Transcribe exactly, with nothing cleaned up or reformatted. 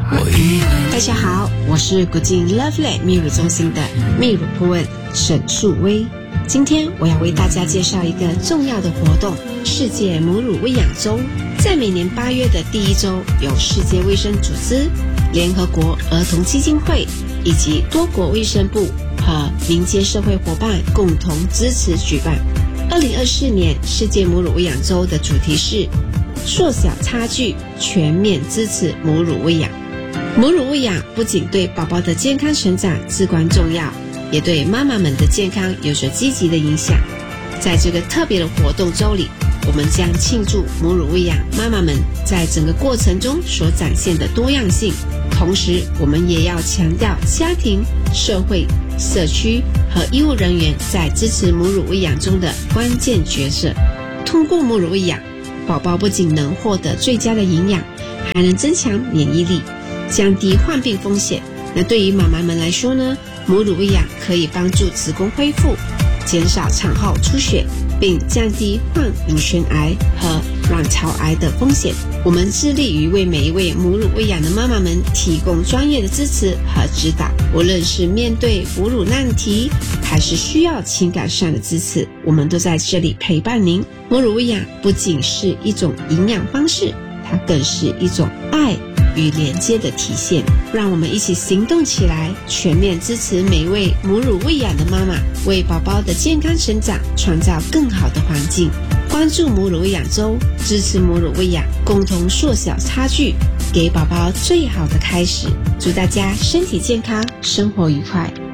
大家好，我是古晋 Lovely 泌乳中心的泌乳顾问沈树薇。今天我要为大家介绍一个重要的活动——世界母乳喂养周。在每年八月的第一周，由世界卫生组织、联合国儿童基金会以及多国卫生部和民间社会伙伴共同支持举办。二零二四年世界母乳喂养周的主题是缩小差距，全面支持母乳喂养。母乳喂养不仅对宝宝的健康成长至关重要，也对妈妈们的健康有着积极的影响。在这个特别的活动周里，我们将庆祝母乳喂养妈妈们在整个过程中所展现的多样性，同时我们也要强调家庭、社会、社区和医务人员在支持母乳喂养中的关键角色。通过母乳喂养，宝宝不仅能获得最佳的营养，还能增强免疫力，降低患病风险。那对于妈妈们来说呢，母乳喂养可以帮助子宫恢复，减少产后出血，并降低患乳腺癌和卵巢癌的风险。我们致力于为每一位母乳喂养的妈妈们提供专业的支持和指导，无论是面对哺乳难题，还是需要情感上的支持，我们都在这里陪伴您。母乳喂养不仅是一种营养方式，它更是一种爱与连接的体现。让我们一起行动起来，全面支持每位母乳喂养的妈妈，为宝宝的健康成长创造更好的环境。关注母乳喂养周，支持母乳喂养，共同缩小差距，给宝宝最好的开始。祝大家身体健康，生活愉快。